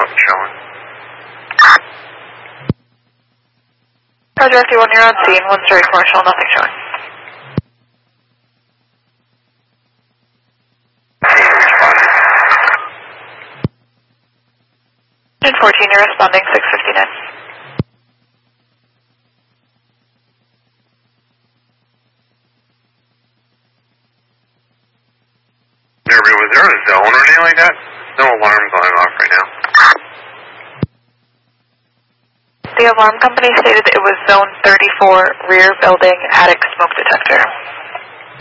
nothing showing. Roger, 51, you're on scene. 1-story commercial, nothing showing. And 14, you're responding 659. Was there a zone or anything like that? No alarm going off right now. The alarm company stated it was zone 34, rear building, attic smoke detector.